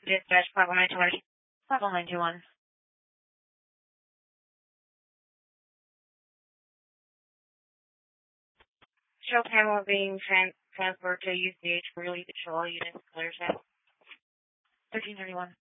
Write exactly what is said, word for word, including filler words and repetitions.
Dispatch, platform nine two one. Platform nine two one. Show Pamela being tran- transferred to U C H for relief at all units. Clear set. thirteen thirty-one.